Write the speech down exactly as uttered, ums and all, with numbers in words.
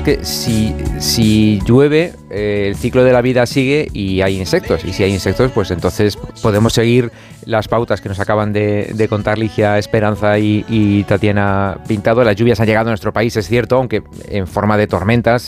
es que si, si llueve, eh, el ciclo de la vida sigue y hay insectos. Y si hay insectos, pues entonces podemos seguir las pautas que nos acaban de, de contar Ligia, Esperanza y, y Tatiana Pintado. Las lluvias han llegado a nuestro país, es cierto, aunque en forma de tormentas.